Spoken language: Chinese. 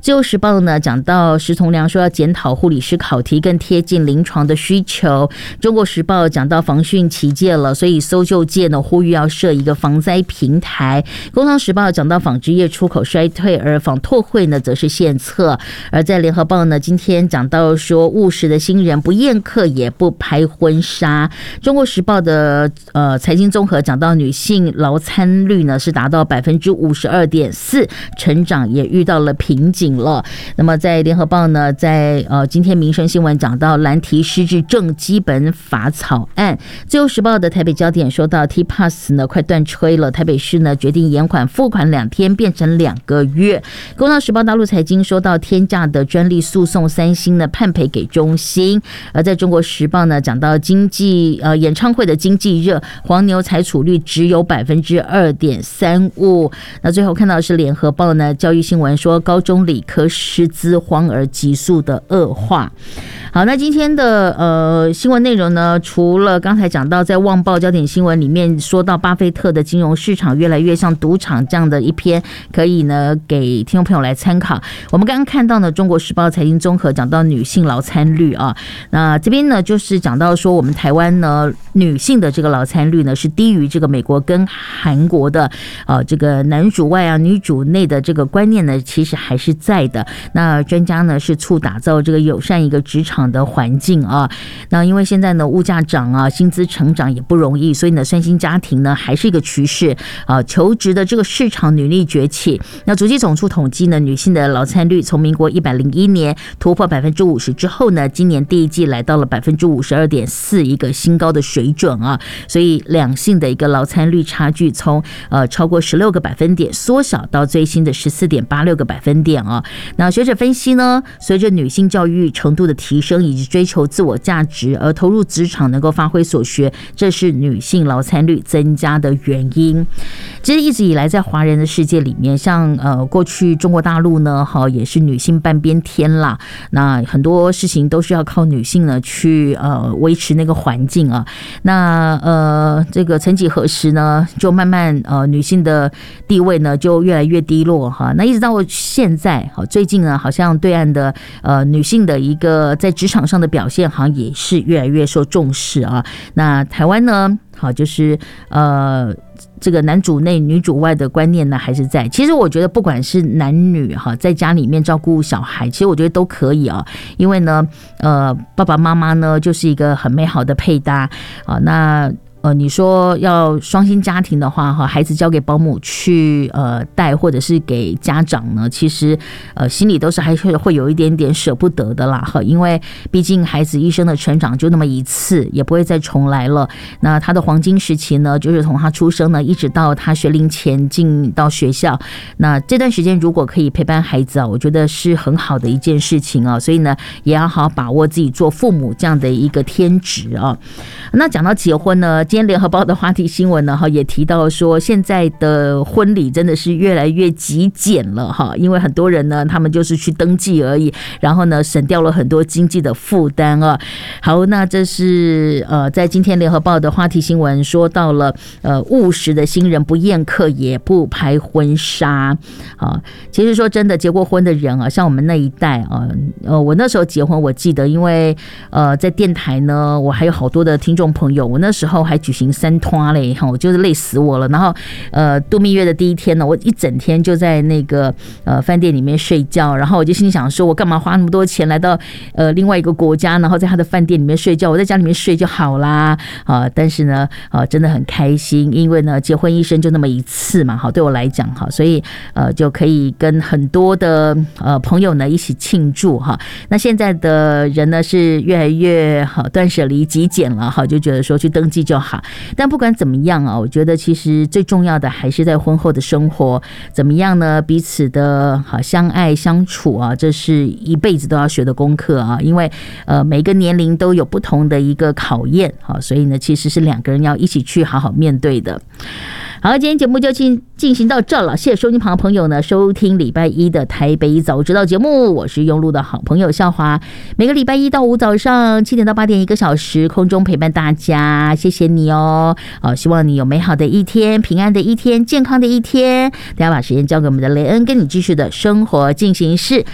自由时报呢讲到石崇良说要检讨护理师考题更贴近临床的需求。中国时报讲到防汛期届了，所以搜救界呢呼吁要设一个防灾平台。工商时报讲到纺织业出口衰退，而纺拓会呢则是献策。而在联合报呢今天讲到说务实的新人不宴客也不拍婚纱。中国时报的财经综合讲到女性劳参率呢是达到 52.4%， 成长也遇到了瓶颈了。那么在联合报呢，在今天民生新闻讲到蓝提失智症基本法草案。自由时报的台北焦点说到 T-Pass 呢快断吹了，台北市呢决定延缓付款2天变成2个月。工商时报大陆财经说到天价的专利诉讼，三星呢判赔给中兴。而在中国时报呢讲到演唱会的经济热，黄牛采储率只有 2.35%。 那最后看到的是联合报呢教育新闻说高中理科师资荒而急速的恶化。好，那今天的新闻内容呢，除了刚才讲到在旺报焦点新闻里面说到巴菲特的金融市场越来越像赌场这样的一篇，可以呢给听众朋友来参考。我们刚刚看到呢中国时报财经综合讲到女性劳参率啊，那这边呢就是讲到说我们台湾呢女性的这个劳参率呢是低于这个美国跟韩国的这个男主外啊女主内的这个观念呢其实还是在的。那专家呢是促打造这个友善一个职场的环境啊。那因为现在呢物价涨啊，薪资成长也不容易，所以呢双薪家庭呢还是一个趋势啊。求职的这个市场女力崛起。那主计总处统计呢，女性的劳参率从民国101年突破 50% 之后呢，今年第一季来到了 52.4%， 一个新高的水准啊。所以两性的一个劳参率差距从超过16个百分点缩小到最新的 14.86个百分点啊。那学者分析呢，随着女性教育程度的提升以及追求自我价值而投入职场能够发挥所学，这是女性劳参率增加的原因。其实一直以来在华人的世界里面，像过去中国大陆呢也是女性半边天啦，那很多事情都是要靠女性呢去维持那个环境啊。那这个曾几何时呢，就慢慢女性的地位呢就越来越低落哈。那一直到现在最近呢好像对岸的女性的一个在职场上的表现好像也是越来越受重视啊。那台湾呢就是这个男主内女主外的观念呢还是在。其实我觉得不管是男女在家里面照顾小孩，其实我觉得都可以啊。因为呢爸爸妈妈呢就是一个很美好的配搭啊。那你说要双薪家庭的话孩子交给保姆去带，或者是给家长呢，其实心里都是还会有一点点舍不得的啦因为毕竟孩子一生的成长就那么一次，也不会再重来了。那他的黄金时期呢，就是从他出生呢一直到他学龄前进到学校，那这段时间如果可以陪伴孩子我觉得是很好的一件事情所以呢也要好好把握自己做父母这样的一个天职那讲到结婚呢，今天联合报的话题新闻呢也提到说，现在的婚礼真的是越来越极简了因为很多人呢他们就是去登记而已，然后呢省掉了很多经济的负担好，那这是在今天联合报的话题新闻说到了务实的新人不宴客也不拍婚纱其实说真的，结过婚的人像我们那一代我那时候结婚，我记得因为在电台呢我还有好多的听众朋友，我那时候还举行3团嘞我就是累死我了。然后度蜜月的第一天呢，我一整天就在那个饭店里面睡觉，然后我就心里想说，我干嘛花那么多钱来到另外一个国家，然后在他的饭店里面睡觉，我在家里面睡就好啦但是呢真的很开心，因为呢结婚一生就那么一次嘛对我来讲所以就可以跟很多的朋友呢一起庆祝那现在的人呢是越来越断舍离极简了就觉得说去登记就好。但不管怎么样我觉得其实最重要的还是在婚后的生活怎么样呢，彼此的相爱相处这是一辈子都要学的功课因为每个年龄都有不同的一个考验所以呢其实是2个人要一起去好好面对的。好，今天节目就进行到这了，谢谢收听旁的朋友呢收听礼拜一的台北早知道节目，我是用路的好朋友孝华，每个礼拜1到5早上7点到8点1个小时空中陪伴大家，谢谢你希望你有美好的一天，平安的一天，健康的一天。大家把时间交给我们的雷恩，跟你继续的生活进行式。